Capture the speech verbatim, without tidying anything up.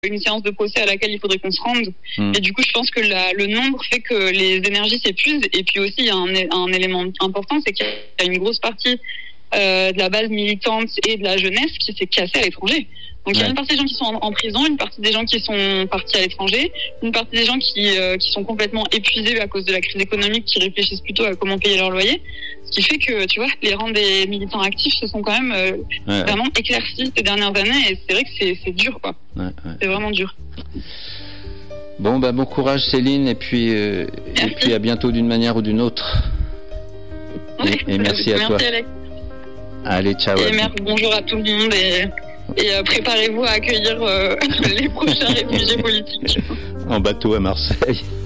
une séance de procès à laquelle il faudrait qu'on se rende. Mmh. Et du coup, je pense que la, le nombre fait que les énergies s'épuisent. Et puis aussi, il y a un, un élément important, c'est qu'il y a une grosse partie euh, de la base militante et de la jeunesse qui s'est cassée à l'étranger. Donc, ouais. Il y a une partie des gens qui sont en, en prison, une partie des gens qui sont partis à l'étranger, une partie des gens qui, euh, qui sont complètement épuisés à cause de la crise économique, qui réfléchissent plutôt à comment payer leur loyer. Ce qui fait que, tu vois, les rangs des militants actifs se sont quand même euh, ouais, vraiment ouais. éclaircis ces dernières années. Et c'est vrai que c'est, c'est dur, quoi. Ouais, ouais. C'est vraiment dur. Bon, bah, bon courage, Céline, et puis, euh, et puis à bientôt d'une manière ou d'une autre. Ouais, et, et merci à merci toi. Alex. Allez, ciao. Et merci, bonjour à tout le monde et, et euh, préparez-vous à accueillir euh, les prochains réfugiés politiques. En bateau à Marseille.